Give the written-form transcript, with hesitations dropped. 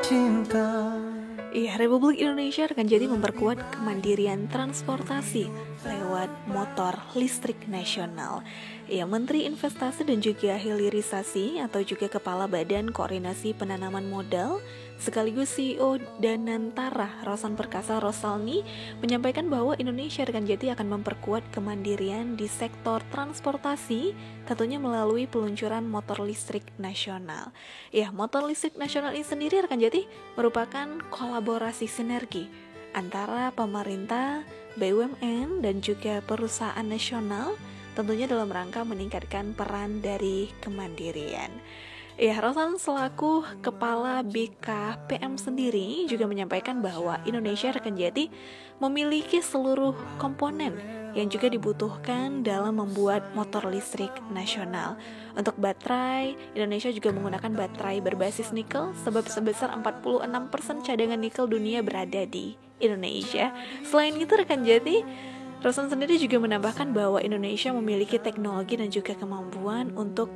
cinta. Iya, Republik Indonesia akan jadi memperkuat kemandirian transportasi lewat motor listrik nasional. Ya, Menteri Investasi dan juga Hilirisasi atau juga Kepala Badan Koordinasi Penanaman Modal sekaligus CEO Danantara Rosan Perkasa Rosalni menyampaikan bahwa Indonesia akan jadi akan memperkuat kemandirian di sektor transportasi tentunya melalui peluncuran motor listrik nasional. Ya, motor listrik nasional ini sendiri akan jadi merupakan kolaborasi sinergi antara pemerintah, BUMN, dan juga perusahaan nasional tentunya dalam rangka meningkatkan peran dari kemandirian. Ya, Rosan selaku Kepala BKPM sendiri juga menyampaikan bahwa Indonesia akan jadi memiliki seluruh komponen yang juga dibutuhkan dalam membuat motor listrik nasional. Untuk baterai, Indonesia juga menggunakan baterai berbasis nikel sebesar 46% cadangan nikel dunia berada di Indonesia. Selain itu rekan Jati, Rosan sendiri juga menambahkan bahwa Indonesia memiliki teknologi dan juga kemampuan untuk